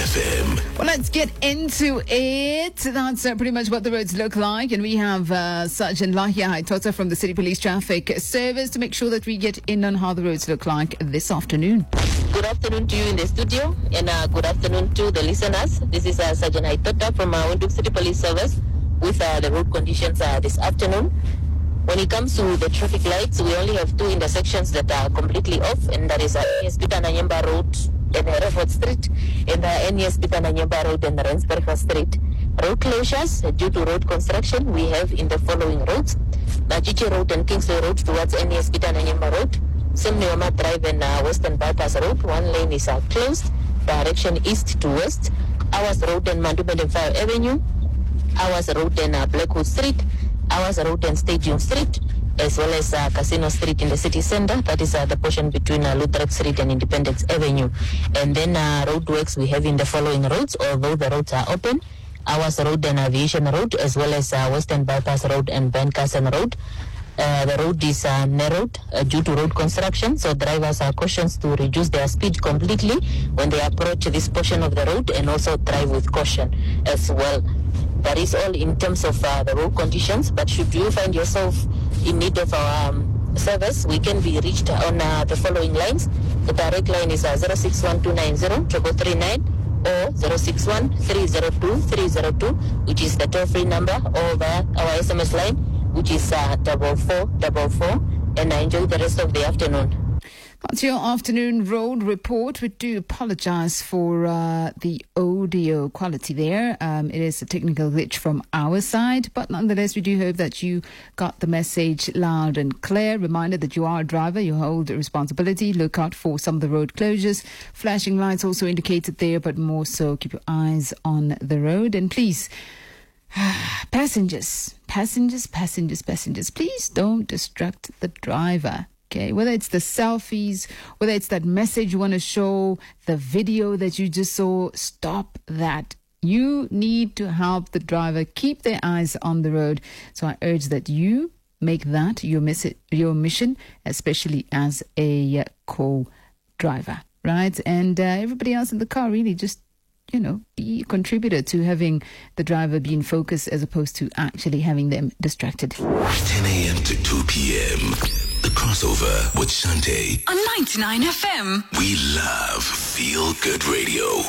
FM. Well, let's get into it. That's pretty much what the roads look like. And we have Sergeant Lahia Haitota from the City Police Traffic Service to make sure that we get in on how the roads look like this afternoon. Good afternoon to you in the studio, and good afternoon to the listeners. This is Sergeant Haitota from Windhoek City Police Service with the road conditions this afternoon. When it comes to the traffic lights, we only have two intersections that are completely off, and that is NS Peter Nanyemba Road and Hereford Street, and the NS Peter Nanyemba Road and Rensburger Street. Road closures due to road construction we have in the following roads: Machichi Road and Kingsley Road towards NS Peter Nanyemba Road, Semnioma Drive and Western Bypass Road. One lane is closed, direction east to west. Ours Road and Mandubende Fire Avenue, Ours Road and Blackwood Street, Ours Road and Stadium Street, as well as Casino Street in the city center. That is the portion between Lutheran Street and Independence Avenue. And then roadworks we have in the following roads, although the roads are open: Ours Road and Aviation Road, as well as Western Bypass Road and Bencarson Road. The road is narrowed due to road construction, so drivers are cautioned to reduce their speed completely when they approach this portion of the road, and also drive with caution as well. That is all in terms of the road conditions. But should you find yourself in need of our service, we can be reached on the following lines. The direct line is 0612903339 or 061302302, which is the toll-free number, or via our SMS line, which is 4444. And I enjoy the rest of the afternoon. That's your afternoon road report. We do apologize for the audio quality there. It is a technical glitch from our side, but nonetheless, we do hope that you got the message loud and clear. Reminder that you are a driver, you hold a responsibility. Look out for some of the road closures. Flashing lights also indicated there, but more so keep your eyes on the road. And please, passengers, please don't distract the driver. Okay, whether it's the selfies, whether it's that message you want to show, the video that you just saw, stop that. You need to help the driver keep their eyes on the road. So I urge that you make that your mission, especially as a co-driver, right? And everybody else in the car, really just, be a contributor to having the driver be in focus as opposed to actually having them distracted. 10 a.m. to 2 p.m. The crossover with Shante on 99 FM. We love Feel Good Radio.